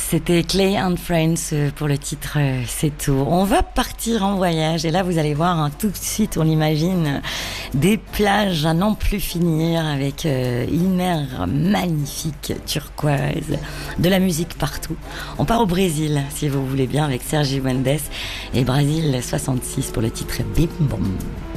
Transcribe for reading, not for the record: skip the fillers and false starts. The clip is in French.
C'était Clay and Friends pour le titre C'est tout. On va partir en voyage et là vous allez voir tout de suite on l'imagine des plages à n'en plus finir avec une mer magnifique turquoise, de la musique partout. On part au Brésil si vous voulez bien avec Sergio Mendes et Brésil 66 pour le titre Bim Bom.